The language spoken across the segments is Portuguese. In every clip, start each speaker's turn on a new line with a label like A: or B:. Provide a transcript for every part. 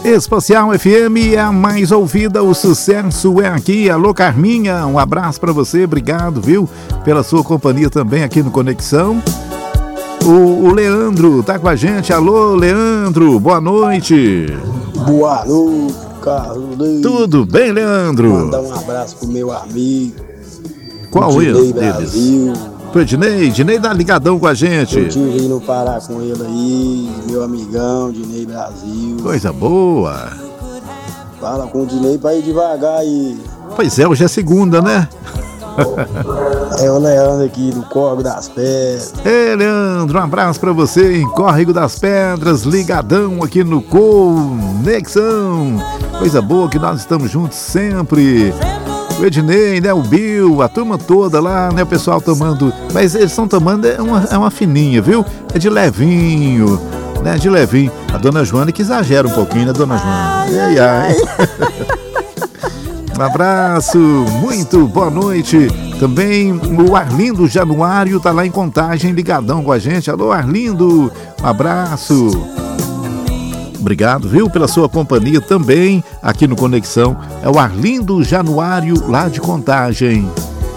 A: Espacial FM é a mais ouvida, o sucesso é aqui. Alô, Carminha, um abraço para você, obrigado, viu, pela sua companhia também aqui no Conexão. O Leandro tá com a gente. Alô, Leandro, boa noite.
B: Boa noite, Carlos.
A: Tudo bem, Leandro?
B: Mandar um abraço pro meu amigo.
A: Qual ele?
B: Brasil.
A: Pro Dinei tá ligadão com a gente.
B: Eu tive no Pará com ele aí, meu amigão, Dinei Brasil.
A: Coisa boa.
B: Fala com o Dinei pra ir devagar aí.
A: Pois é, hoje é segunda, né?
B: É o Leandro aqui do Córrego das Pedras.
A: Ei, Leandro, um abraço pra você em Córrego das Pedras, ligadão aqui no Conexão. Coisa boa que nós estamos juntos sempre. O Ednei, né, o Bill, a turma toda lá, né, o pessoal tomando, mas eles estão tomando é uma fininha, viu? É de levinho, né, de levinho. A dona Joana que exagera um pouquinho, né, dona Joana? Ai, ai. Um abraço, muito boa noite. Também o Arlindo Januário tá lá em Contagem, ligadão com a gente. Alô, Arlindo, um abraço. Obrigado, viu, pela sua companhia também aqui no Conexão. É o Arlindo Januário, lá de Contagem.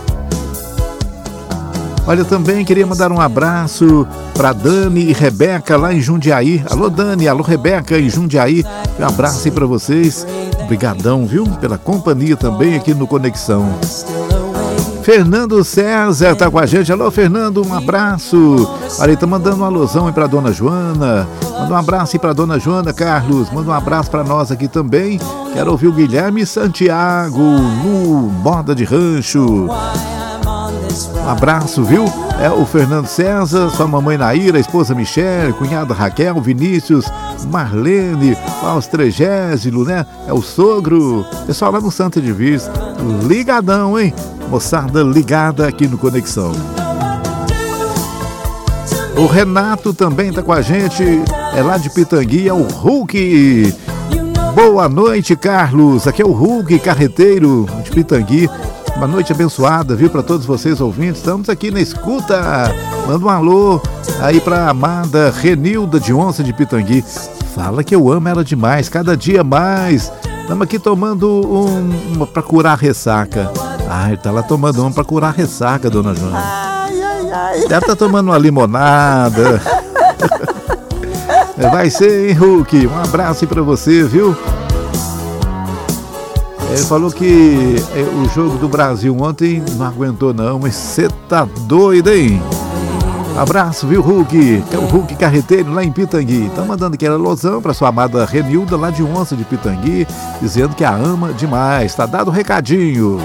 A: Olha, também queria mandar um abraço para Dani e Rebeca lá em Jundiaí. Alô, Dani, alô, Rebeca em Jundiaí. Um abraço aí para vocês. Obrigadão, viu, pela companhia também aqui no Conexão. Fernando César tá com a gente. Alô, Fernando, um abraço. Olha, tá mandando um alusão aí pra dona Joana. Manda um abraço aí pra dona Joana, Carlos. Manda um abraço pra nós aqui também. Quero ouvir o Guilherme Santiago no Moda de Rancho. Um abraço, viu? É o Fernando César, sua mamãe Naíra, a esposa Michele, cunhada Raquel, Vinícius, Marlene, Austrégésilo, né? É o sogro. Pessoal lá no Santa Edivir. Ligadão, hein? Moçada ligada aqui no Conexão. O Renato também tá com a gente. É lá de Pitangui, é o Hulk. Boa noite, Carlos. Aqui é o Hulk, carreteiro de Pitangui. Uma noite abençoada, viu, para todos vocês ouvintes. Estamos aqui na escuta. Manda um alô aí pra amada Renilda de Onça de Pitangui. Fala que eu amo ela demais, cada dia mais. Estamos aqui tomando uma pra curar a ressaca. Ai, tá lá tomando uma pra curar a ressaca, dona Joana. Deve estar tomando uma limonada. Vai ser, hein, Hulk? Um abraço aí pra você, viu? Ele falou que o jogo do Brasil ontem não aguentou não, mas você tá doido, hein? Abraço, viu, Hulk? É o Hulk carreteiro lá em Pitangui. Tá mandando aquela alusão pra sua amada Renilda lá de Onça de Pitangui, dizendo que a ama demais. Tá dado o recadinho.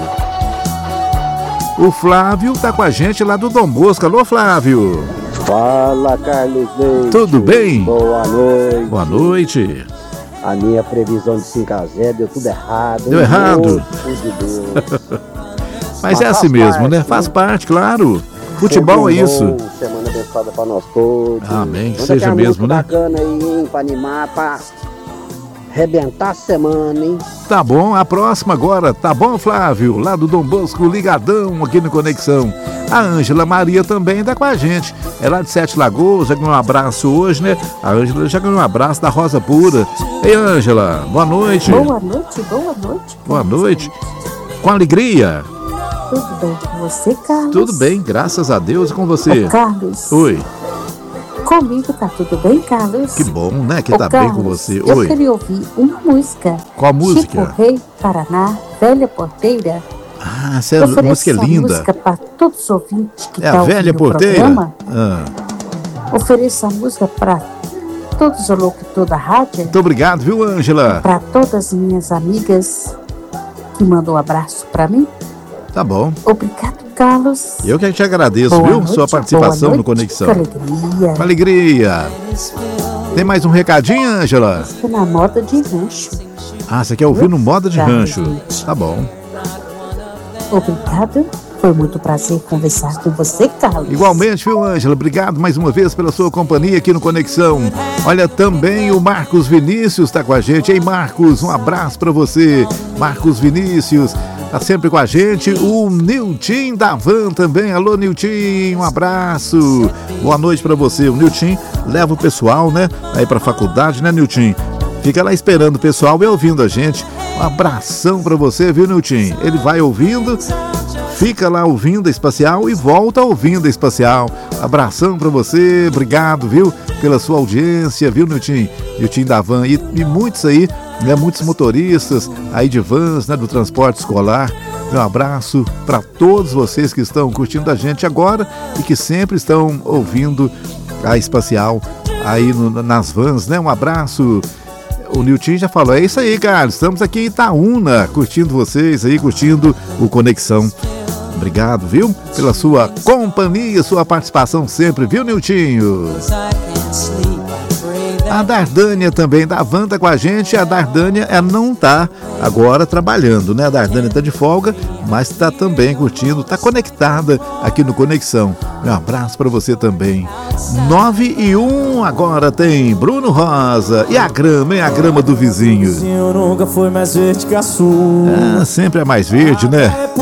A: O Flávio tá com a gente lá do Dom Bosco. Alô, Flávio.
C: Fala, Carlos Leite.
A: Tudo bem?
C: Boa noite.
A: Boa noite.
C: A minha previsão de 5-0 deu tudo errado.
A: Deu errado?
C: De Deus.
A: Mas é assim mesmo, parte, né? Faz parte, claro. Futebol é isso.
C: Semana abençoada pra nós todos.
A: Amém, que seja mesmo, né?
C: Bacana aí, hein? Pra animar, pra arrebentar a semana, hein?
A: Tá bom, a próxima agora. Tá bom, Flávio? Lá do Dom Bosco, ligadão aqui no Conexão. A Ângela Maria também tá com a gente. É lá de Sete Lagoas, já ganhou um abraço hoje, né? A Ângela já ganhou um abraço da Rosa Pura. Ei, Ângela, boa noite.
D: Boa noite, boa noite.
A: Boa noite. Com alegria.
D: Tudo bem com você, Carlos?
A: Tudo bem, graças a Deus, e com você?
D: Ô, Carlos.
A: Oi.
D: Comigo tá tudo bem, Carlos?
A: Que bom, né? Que
D: Ô,
A: tá
D: Carlos,
A: bem com você.
D: Eu
A: Oi.
D: queria ouvir uma música.
A: Qual música?
D: Chico Rei, Paraná, Velha Porteira.
A: Ah, essa música é linda.
D: Música para todos os ouvintes que
A: É
D: tá
A: a Velha Porteira?
D: Ofereço a música para todos os locutores da rádio.
A: Muito obrigado, viu, Ângela?
D: Para todas as minhas amigas que mandam um abraço para mim.
A: Tá bom.
D: Obrigado, Carlos.
A: Eu que te agradeço,
D: Boa
A: viu?
D: noite,
A: Sua participação
D: boa
A: no Conexão.
D: Com alegria.
A: Com alegria. Tem mais um recadinho, Ângela?
D: Na moda de rancho.
A: Ah, você quer ouvir no Moda de Rancho?
D: Gente.
A: Tá bom.
D: Obrigada. Foi muito prazer conversar com você, Carlos.
A: Igualmente, viu, Ângela? Obrigado mais uma vez pela sua companhia aqui no Conexão. Olha, também o Marcos Vinícius está com a gente. Ei, Marcos, um abraço para você. Marcos Vinícius tá sempre com a gente. O Nilton da Van também. Alô, Nilton, um abraço. Boa noite para você. O Nilton leva o pessoal, né, aí para a faculdade, né, Nilton? Fica lá esperando o pessoal e ouvindo a gente. Um abração pra você, viu, Nilton? Ele vai ouvindo, fica lá ouvindo a Espacial e volta ouvindo a Espacial. Abração pra você, obrigado, viu, pela sua audiência, viu, Nilton? Nilton da van e muitos aí, né, muitos motoristas aí de vans, né, do transporte escolar. Um abraço para todos vocês que estão curtindo a gente agora e que sempre estão ouvindo a Espacial aí nas vans, né? Um abraço. O Nilton já falou, é isso aí, cara. Estamos aqui em Itaúna, curtindo vocês aí, curtindo o Conexão. Obrigado, viu? Pela sua companhia, sua participação sempre, viu, Niltinho? A Dardânia também da van tá com a gente. A Dardânia, ela não tá agora trabalhando, né? A Dardânia tá de folga, mas tá também curtindo, tá conectada aqui no Conexão. Um abraço para você também. 9:01, agora tem Bruno Rosa. E a grama, hein? A grama do vizinho.
E: Nunca foi mais verde que a sua.
A: Sempre é mais verde, né?